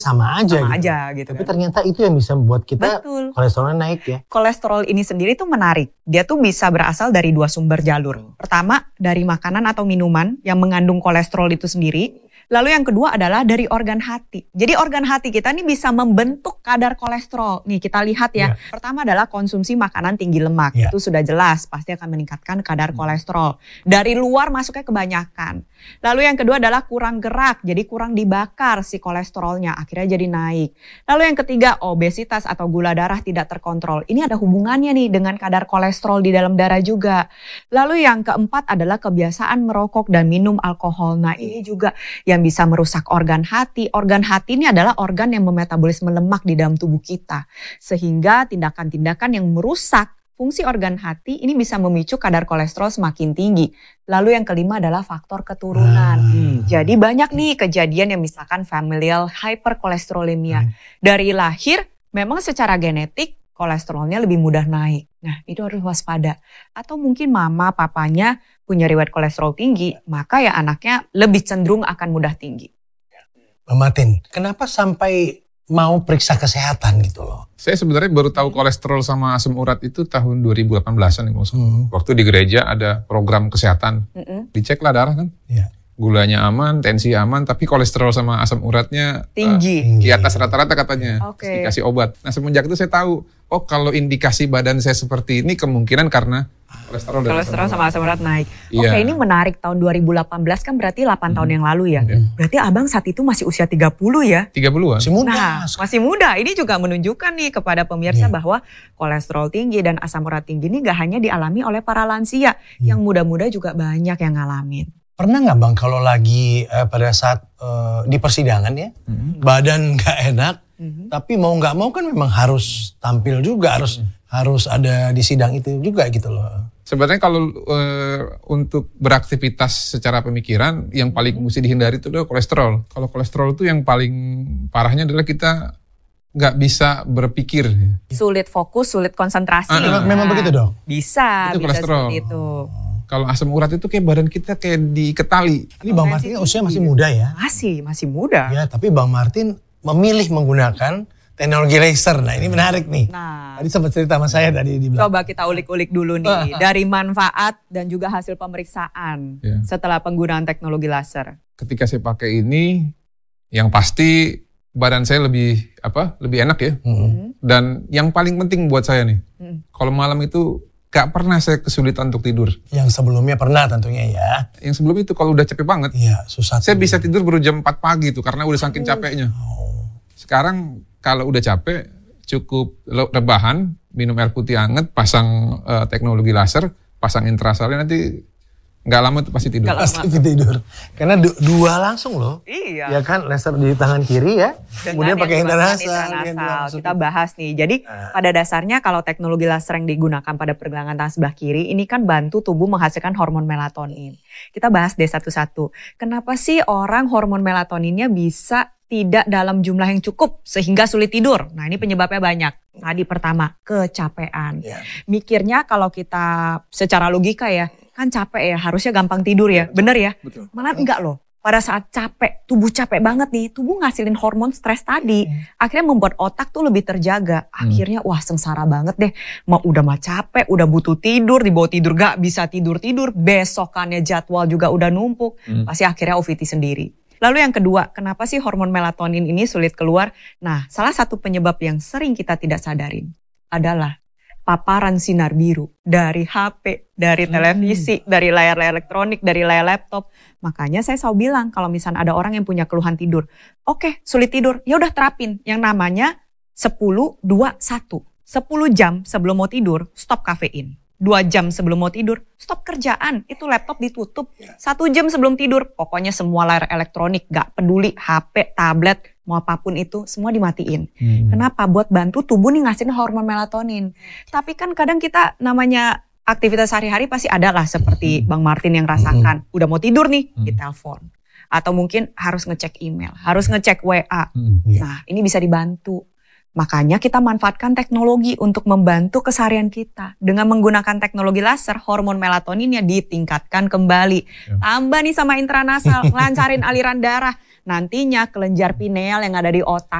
sama aja gitu. Tapi ternyata itu yang bisa membuat kita kolesterolnya naik ya. Kolesterol ini sendiri tuh menarik. Dia tuh bisa berasal dari 2 sumber jalur. Pertama, dari makanan atau minuman yang mengandung kolesterol itu sendiri. Lalu yang kedua adalah dari organ hati. Jadi organ hati kita ini bisa membentuk kadar kolesterol. Nih kita lihat ya. Pertama adalah konsumsi makanan tinggi lemak. Itu sudah jelas pasti akan meningkatkan kadar kolesterol. Dari luar masuknya kebanyakan. Lalu yang kedua adalah kurang gerak. Jadi kurang dibakar si kolesterolnya. Akhirnya jadi naik. Lalu yang ketiga obesitas atau gula darah tidak terkontrol. Ini ada hubungannya nih dengan kadar kolesterol di dalam darah juga. Lalu yang keempat adalah kebiasaan merokok dan minum alkohol. Nah ini juga yang bisa merusak organ hati. Organ hati ini adalah organ yang memetabolisme lemak di dalam tubuh kita. Sehingga tindakan-tindakan yang merusak fungsi organ hati ini bisa memicu kadar kolesterol semakin tinggi. Lalu yang kelima adalah faktor keturunan. Jadi banyak nih kejadian yang misalkan familial hyperkolesterolemia. Dari lahir memang secara genetik kolesterolnya lebih mudah naik. Nah itu harus waspada. Atau mungkin mama papanya punya riwayat kolesterol tinggi, maka ya anaknya lebih cenderung akan mudah tinggi. Bang Martin, kenapa sampai mau periksa kesehatan gitu loh? Saya sebenarnya baru tahu kolesterol sama asam urat itu tahun 2018-an. Waktu di gereja ada program kesehatan. Diceklah darah kan. Gulanya aman, tensi aman, tapi kolesterol sama asam uratnya tinggi. Di atas rata-rata katanya. Dikasih obat. Nah semenjak itu saya tahu, oh kalau indikasi badan saya seperti ini kemungkinan karena kolesterol sama asam urat naik. Oke, ini menarik, tahun 2018 kan berarti 8 tahun yang lalu ya. Berarti abang saat itu masih usia 30 ya? 30-an. Masih muda. Nah, masih muda. Ini juga menunjukkan nih kepada pemirsa bahwa kolesterol tinggi dan asam urat tinggi ini gak hanya dialami oleh para lansia. Yang muda-muda juga banyak yang ngalamin. Pernah gak Bang kalau lagi pada saat di persidangan ya, badan gak enak, tapi mau gak mau kan memang harus tampil juga, harus ada di sidang itu juga gitu loh. Sebenarnya kalau untuk beraktivitas secara pemikiran, yang paling mesti dihindari itu adalah kolesterol. Kalau kolesterol itu yang paling parahnya adalah kita nggak bisa berpikir. Sulit fokus, sulit konsentrasi. Memang begitu dong? Bisa kolesterol. Seperti itu. Kalau asam urat itu kayak badan kita kayak diketali. Ini Bang Martin usia masih muda ya? Masih muda. Ya, tapi Bang Martin memilih menggunakan teknologi laser. Nah ini menarik nih. Nah, tadi sempat cerita sama saya tadi di belakang. Coba kita ulik-ulik dulu nih. Dari manfaat dan juga hasil pemeriksaan setelah penggunaan teknologi laser. Ketika saya pakai ini, yang pasti badan saya lebih enak ya. Dan yang paling penting buat saya nih, kalau malam itu gak pernah saya kesulitan untuk tidur. Yang sebelumnya pernah tentunya ya. Yang sebelum itu kalau udah capek banget, susah. Saya bisa tidur baru jam 4 pagi tuh karena udah saking capeknya. Sekarang kalau udah capek, cukup rebahan, minum air putih hangat, pasang teknologi laser, pasang intrasalnya, nanti nggak lama tuh pasti tidur. Pasti tidur. Karena dua langsung loh. Iya. Ya kan, laser di tangan kiri ya. Kemudian pakai intranasal. Kita bahas nih. Jadi pada dasarnya kalau teknologi laser yang digunakan pada pergelangan tangan sebelah kiri, ini kan bantu tubuh menghasilkan hormon melatonin. Kita bahas deh satu-satu. Kenapa sih orang hormon melatoninnya bisa tidak dalam jumlah yang cukup sehingga sulit tidur? Nah ini penyebabnya banyak. Tadi pertama, kecapean. Mikirnya kalau kita secara logika ya, kan capek ya, harusnya gampang tidur ya, bener ya? Betul. Malah enggak loh. Pada saat capek, tubuh capek banget nih, tubuh ngasilin hormon stres tadi. Akhirnya membuat otak tuh lebih terjaga. Akhirnya wah sengsara banget deh. Udah mah capek, udah butuh tidur, dibawa tidur gak bisa tidur-tidur. Besokannya jadwal juga udah numpuk. Pasti akhirnya OVT sendiri. Lalu yang kedua, kenapa sih hormon melatonin ini sulit keluar? Nah, salah satu penyebab yang sering kita tidak sadarin adalah paparan sinar biru dari HP, dari televisi, dari layar-layar elektronik, dari layar laptop. Makanya saya selalu bilang kalau misalnya ada orang yang punya keluhan tidur, oke, sulit tidur, ya udah terapin yang namanya 10-2-1. 10 jam sebelum mau tidur, stop kafein. 2 jam sebelum mau tidur, stop kerjaan, itu laptop ditutup. 1 jam sebelum tidur, pokoknya semua layar elektronik, gak peduli HP, tablet, mau apapun itu, semua dimatiin. Kenapa? Buat bantu tubuh nih ngasihin hormon melatonin. Tapi kan kadang kita namanya aktivitas sehari-hari pasti ada lah seperti Bang Martin yang rasakan. Udah mau tidur nih, ditelepon. Atau mungkin harus ngecek email, harus ngecek WA. Nah ini bisa dibantu. Makanya kita manfaatkan teknologi untuk membantu keseharian kita. Dengan menggunakan teknologi laser, hormon melatoninnya ditingkatkan kembali. Tambah nih sama intranasal, ngelancarin aliran darah. Nantinya kelenjar pineal yang ada di otak